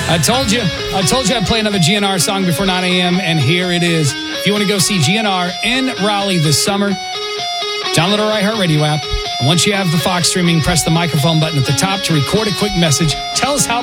I told you I'd play another GNR song before 9 a.m., and here it is. If you want to go see GNR in Raleigh this summer, download our iHeartRadio app. And once you have the Fox streaming, press the microphone button at the top to record a quick message. Tell us how